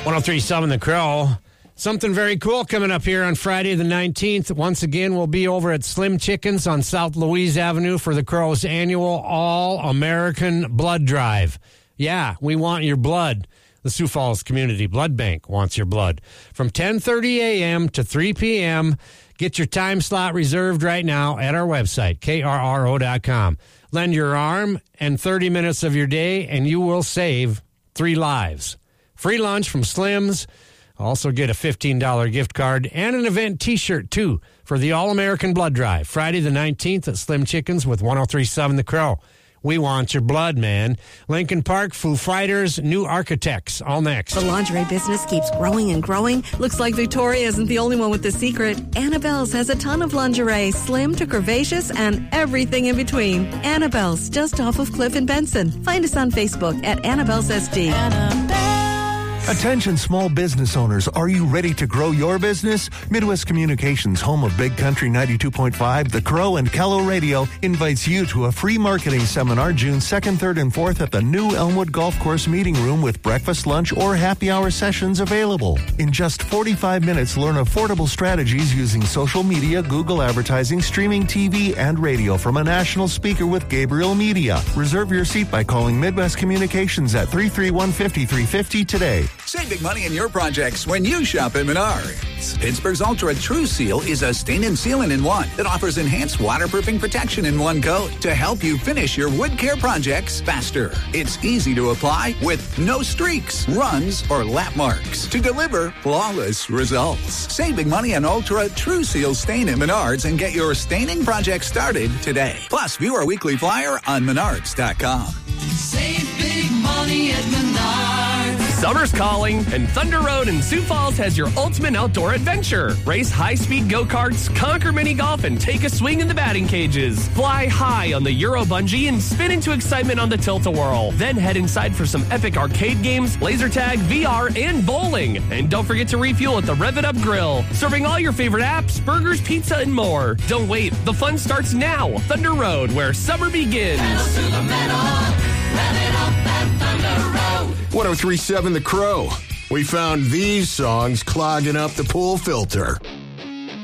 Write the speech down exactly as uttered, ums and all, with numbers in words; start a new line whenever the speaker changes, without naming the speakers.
oh three point seven The Crow. Something very cool coming up here on Friday the nineteenth. Once again, we'll be over at Slim Chickens on South Louise Avenue for the Crow's annual All-American Blood Drive. Yeah, we want your blood. The Sioux Falls Community Blood Bank wants your blood. From ten thirty a.m. to three p.m., get your time slot reserved right now at our website, K R R O dot com. Lend your arm and thirty minutes of your day, and you will save three lives. Free lunch from Slim's. Also get a fifteen dollars gift card and an event T-shirt, too, for the All-American Blood Drive. Friday the nineteenth at Slim Chickens with one oh three point seven The Crow. We want your blood, man. Lincoln Park, Foo Fighters, New Architects, all next.
The lingerie business keeps growing and growing. Looks like Victoria isn't the only one with the secret. Annabelle's has a ton of lingerie, slim to curvaceous and everything in between. Annabelle's, just off of Cliff and Benson. Find us on Facebook at Annabelle's S D. Annabelle.
Attention small business owners, are you ready to grow your business? Midwest Communications, home of Big Country ninety-two point five, The Crow, and Kello Radio, invites you to a free marketing seminar June second, third, and fourth at the new Elmwood Golf Course Meeting Room with breakfast, lunch, or happy hour sessions available. In just forty-five minutes, learn affordable strategies using social media, Google advertising, streaming T V, and radio from a national speaker with Gabriel Media. Reserve your seat by calling Midwest Communications at three three one, five three five zero today.
Save big money in your projects when you shop at Menards. Pittsburgh's Ultra True Seal is a stain and sealant in one that offers enhanced waterproofing protection in one coat to help you finish your wood care projects faster. It's easy to apply with no streaks, runs, or lap marks to deliver flawless results. Save big money on Ultra True Seal stain at Menards and get your staining project started today. Plus, view our weekly flyer on menards dot com.
Save big money at Menards.
Summer's calling, and Thunder Road in Sioux Falls has your ultimate outdoor adventure. Race high-speed go-karts, conquer mini-golf, and take a swing in the batting cages. Fly high on the Euro Bungee and spin into excitement on the Tilt-A-Whirl. Then head inside for some epic arcade games, laser tag, V R, and bowling. And don't forget to refuel at the Rev It Up Grill, serving all your favorite apps, burgers, pizza, and more. Don't wait, the fun starts now. Thunder Road, where summer begins.
Pedal to the metal, rev it up at Thunder Road.
one oh three point seven The Crow. We found these songs clogging up the pool filter.